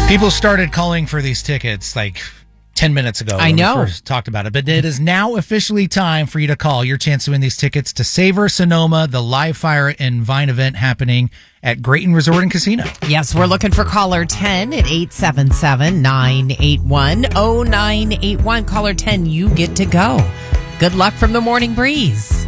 People started calling for these tickets like 10 minutes ago. I know. When we first talked about it. But it is now officially time for you to call. Your chance to win these tickets to Savor Sonoma, the live fire and Vine event happening at Grayton Resort and Casino. Yes, we're looking for caller 10 at 877-981-0981. Caller 10, you get to go. Good luck from the Morning Breeze.